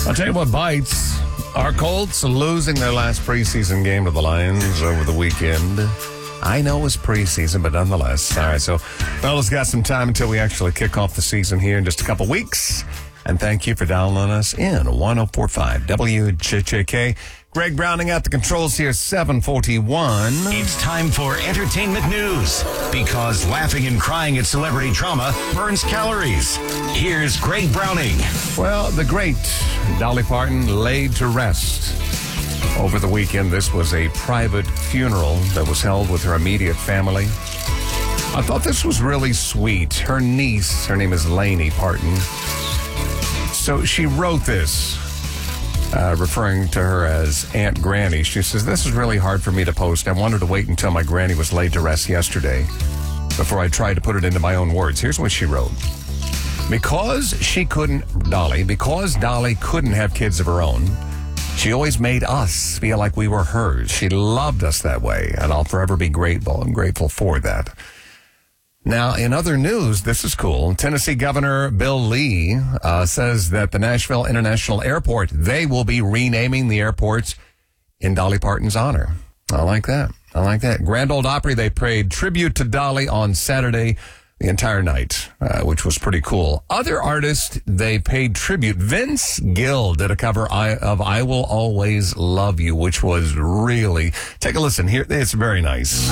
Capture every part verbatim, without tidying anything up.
I'll tell you what bites. Our Colts losing their last preseason game to the Lions over the weekend. I know it's preseason, but nonetheless. All right, so fellas, got some time until we actually kick off the season here in just a couple weeks. And thank you for dialing us in one oh four point five W J J K. Greg Browning at the controls here, seven forty-one. It's time for entertainment news, because laughing and crying at celebrity drama burns calories. Here's Greg Browning. Well, the great Dolly Parton laid to rest over the weekend. This was a private funeral that was held with her immediate family. I thought this was really sweet. Her niece, her name is Lainey Parton. So she wrote this, uh, referring to her as Aunt Granny. She says, "This is really hard for me to post. I wanted to wait until my granny was laid to rest yesterday before I tried to put it into my own words." Here's what she wrote. Because she couldn't, Dolly, because Dolly couldn't have kids of her own, she always made us feel like we were hers. She loved us that way, and I'll forever be grateful. I'm grateful for that. Now, in other news, this is cool. Tennessee Governor Bill Lee uh, says that the Nashville International Airport, they will be renaming the airport in Dolly Parton's honor. I like that. I like that. Grand Ole Opry, they paid tribute to Dolly on Saturday the entire night, uh, which was pretty cool. Other artists, they paid tribute. Vince Gill did a cover of I Will Always Love You, which was really, take a listen here. It's very nice.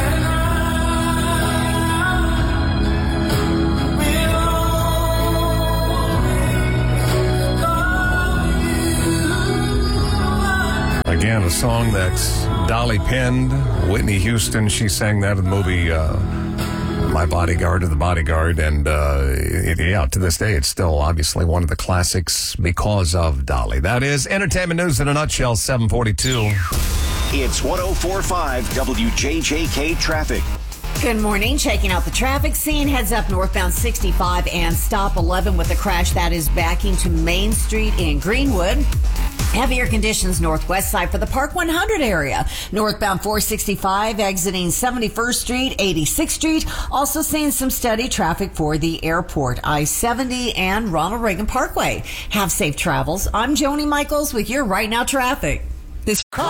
Again, a song that Dolly penned. Whitney Houston, she sang that in the movie uh, My Bodyguard or The Bodyguard. And uh, it, yeah, to this day, it's still obviously one of the classics because of Dolly. That is entertainment news in a nutshell, seven forty-two. It's one oh four point five W J J K traffic. Good morning. Checking out the traffic scene. Heads up northbound sixty-five and stop eleven with a crash that is backing to Main Street in Greenwood. Heavier conditions northwest side for the Park one hundred area. Northbound four sixty-five exiting seventy-first Street, eighty-sixth Street. Also seeing some steady traffic for the airport, I seventy and Ronald Reagan Parkway. Have safe travels. I'm Joni Michaels with your Right Now traffic. This